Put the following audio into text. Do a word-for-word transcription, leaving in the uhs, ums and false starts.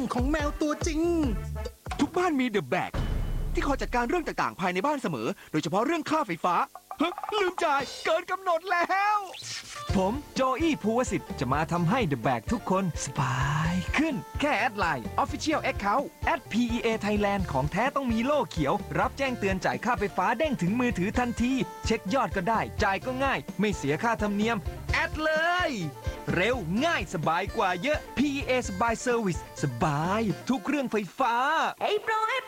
รื่องของแมวตัวจริงทุกบ้านมีเดอะแบกที่คอยจัดการเรื่องต่างๆภายในบ้านเสมอโดยเฉพาะเรื่องค่าไฟฟ้าเฮ้ยลืมจ่ายเกินกำหนดแล้วผมโจอี้ภูวสิทธิ์จะมาทำให้ The Bag ทุกคนสบายขึ้นแค่แอดไลน์ Official Account แอด พี อี เอ Thailand ของแท้ต้องมีโล่เขียวรับแจ้งเตือนจ่ายค่าไฟฟ้าเด้งถึงมือถือทันทีเช็คยอดก็ได้จ่ายก็ง่ายไม่เสียค่าธรรมเนียมแอดเลยเร็วง่ายสบายกว่าเยอะ พี อี เอ สบายเซอร์วิสสบายทุกเรื่องไฟฟ้า